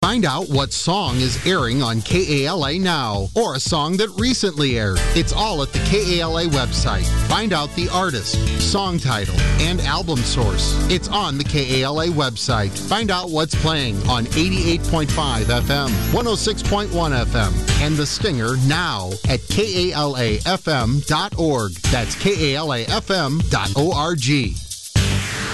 Find out what song is airing on KALA now, or a song that recently aired. It's all at the KALA website. Find out the artist, song title, and album source. It's on the KALA website. Find out what's playing on 88.5 FM, 106.1 FM, and The Stinger now at KALAFM.org. That's KALAFM.org.